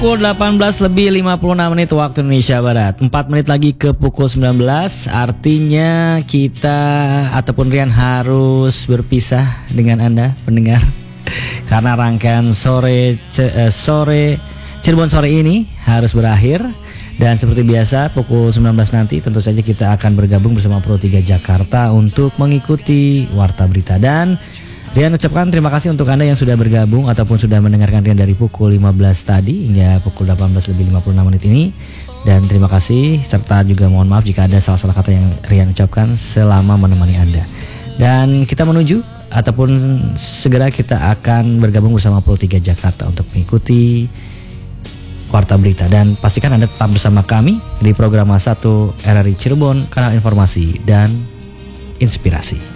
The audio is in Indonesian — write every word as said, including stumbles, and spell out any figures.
Pukul delapan belas lebih lima puluh enam menit waktu Indonesia Barat. Empat menit lagi ke pukul sembilan belas. Artinya kita ataupun Rian harus berpisah dengan Anda pendengar. Karena rangkaian sore ce, sore Cirebon sore ini harus berakhir. Dan seperti biasa pukul sembilan belas nanti tentu saja kita akan bergabung bersama Pro tiga Jakarta untuk mengikuti Warta Berita. Dan Rian ucapkan terima kasih untuk Anda yang sudah bergabung ataupun sudah mendengarkan Rian dari pukul lima belas tadi hingga pukul delapan belas lebih lima puluh enam menit ini. Dan terima kasih serta juga mohon maaf jika ada salah-salah kata yang Rian ucapkan selama menemani Anda. Dan kita menuju ataupun segera kita akan bergabung bersama Pro tiga Jakarta untuk mengikuti Warta Berita. Dan pastikan Anda tetap bersama kami di program satu R R I Cirebon, kanal informasi dan inspirasi.